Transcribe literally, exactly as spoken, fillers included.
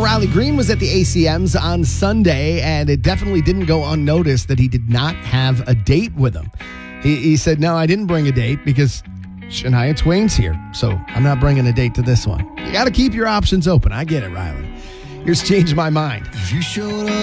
Riley Green was at the A C Ms on Sunday, and it definitely didn't go unnoticed that he did not have a date with him. He, he said, no, I didn't bring a date because Shania Twain's here, so I'm not bringing a date to this one. You got to keep your options open. I get it, Riley. Here's Change My Mind. If you showed up